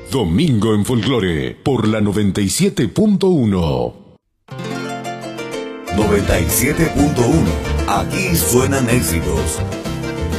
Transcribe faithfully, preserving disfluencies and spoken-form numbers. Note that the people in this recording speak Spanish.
Domingo en Folclore, por la noventa y siete punto uno. noventa y siete punto uno. Aquí suenan éxitos.